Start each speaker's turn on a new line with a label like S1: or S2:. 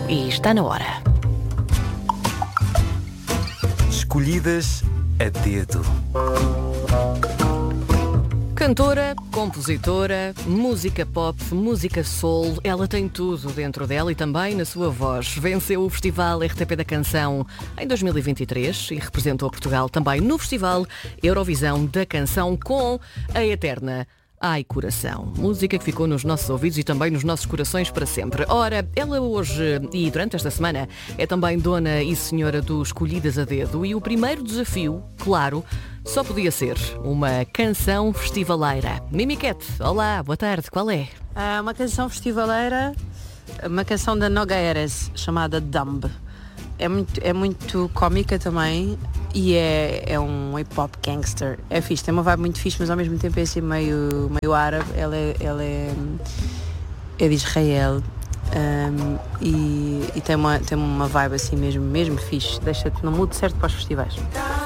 S1: E está na hora.
S2: Escolhidas a dedo.
S1: Cantora, compositora, música pop, música soul, ela tem tudo dentro dela e também na sua voz. Venceu o Festival RTP da Canção em 2023 e representou Portugal também no Festival Eurovisão da Canção com a eterna Ai Coração, música que ficou nos nossos ouvidos e também nos nossos corações para sempre. Ora, ela hoje e durante esta semana é também dona e senhora do Escolhidas a Dedo e o primeiro desafio, claro, só podia ser uma canção festivaleira. Mimiquete, olá, boa tarde, qual é?
S3: Uma canção festivaleira, uma canção da Nogueiras chamada Dumb. É muito cómica também e é um hip-hop gangster. É fixe, tem uma vibe muito fixe, mas ao mesmo tempo é assim meio árabe. Ela é de Israel e tem uma vibe assim mesmo fixe. Deixa-te no mood certo para os festivais.